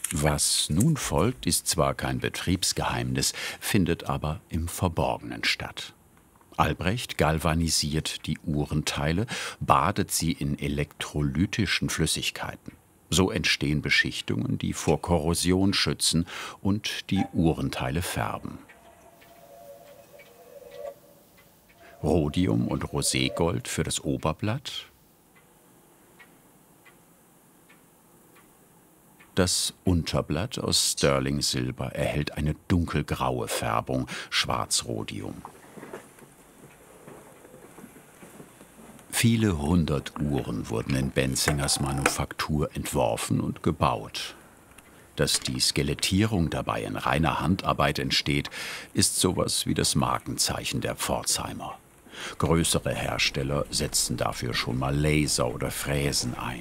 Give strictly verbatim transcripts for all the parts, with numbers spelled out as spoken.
Was nun folgt, ist zwar kein Betriebsgeheimnis, findet aber im Verborgenen statt. Albrecht galvanisiert die Uhrenteile, badet sie in elektrolytischen Flüssigkeiten. So entstehen Beschichtungen, die vor Korrosion schützen und die Uhrenteile färben. Rhodium und Roségold für das Oberblatt. Das Unterblatt aus Sterling-Silber erhält eine dunkelgraue Färbung, Schwarzrhodium. Viele hundert Uhren wurden in Benzingers Manufaktur entworfen und gebaut. Dass die Skelettierung dabei in reiner Handarbeit entsteht, ist sowas wie das Markenzeichen der Pforzheimer. Größere Hersteller setzen dafür schon mal Laser oder Fräsen ein.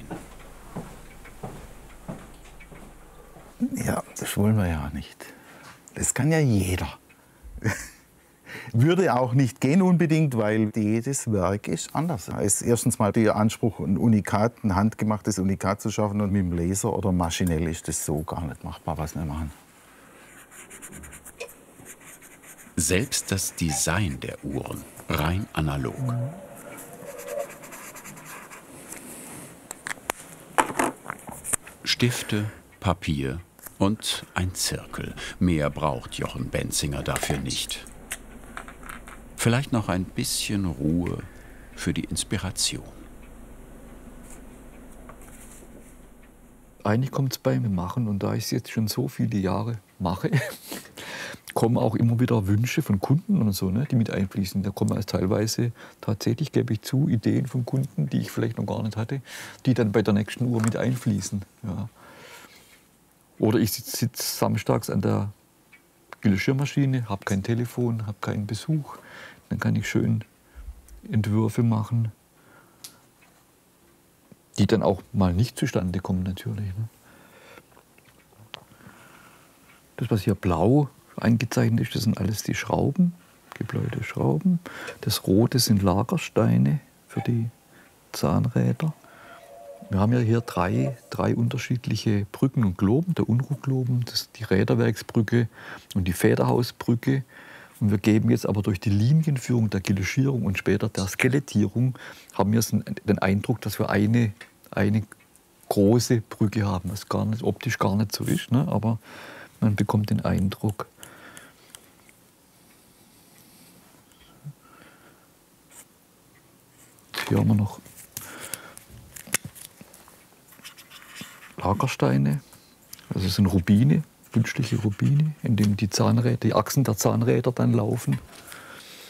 Ja, das wollen wir ja nicht. Das kann ja jeder. Würde auch nicht gehen unbedingt, weil jedes Werk ist anders. Es ist erstens mal der Anspruch, ein Unikat, ein handgemachtes Unikat zu schaffen, und mit dem Laser oder maschinell ist das so gar nicht machbar, was wir machen. Selbst das Design der Uhren, rein analog. Stifte, Papier und ein Zirkel. Mehr braucht Jochen Benzinger dafür nicht. Vielleicht noch ein bisschen Ruhe für die Inspiration. Eigentlich kommt es beim Machen, und da ich es jetzt schon so viele Jahre mache, kommen auch immer wieder Wünsche von Kunden und so, ne, die mit einfließen. Da kommen also teilweise tatsächlich, gebe ich zu, Ideen von Kunden, die ich vielleicht noch gar nicht hatte, die dann bei der nächsten Uhr mit einfließen. Ja. Oder ich sitze sitz samstags an der Geschirrmaschine, habe kein Telefon, habe keinen Besuch. Dann kann ich schön Entwürfe machen, die dann auch mal nicht zustande kommen natürlich. Ne? Das, was hier blau eingezeichnet ist, das sind alles die Schrauben, gebläute Schrauben. Das Rote sind Lagersteine für die Zahnräder. Wir haben ja hier drei, drei unterschiedliche Brücken und Globen. Der Unruhgloben, das die Räderwerksbrücke und die Federhausbrücke. Und wir geben jetzt aber durch die Linienführung der Guillochierung und später der Skelettierung haben wir den Eindruck, dass wir eine, eine große Brücke haben, was gar nicht, optisch gar nicht so ist, ne? Aber man bekommt den Eindruck. Hier haben wir noch Lagersteine, also es sind Rubine, künstliche Rubine, in denen die Zahnräder, die Achsen der Zahnräder dann laufen.